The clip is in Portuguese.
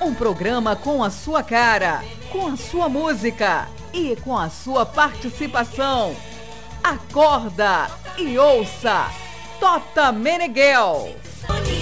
Um programa com a sua cara, com a sua música e com a sua participação. Acorda e ouça Tota Meneghel.